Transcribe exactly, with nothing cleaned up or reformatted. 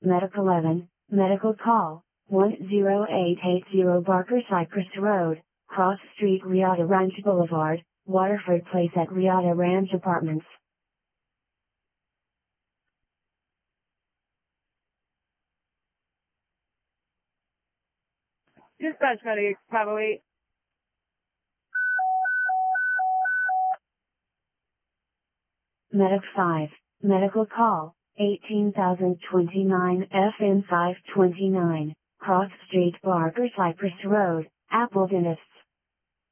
Medic eleven, medical call, one zero eight eight zero Barker Cypress Road, Cross Street Riata Ranch Boulevard, Waterford Place at Riata Ranch Apartments. Dispatch Medic five oh eight. Medic five, medical call, eighteen thousand twenty-nine F N five twenty-nine, Cross Street Barker Cypress Road, Apple Dentists.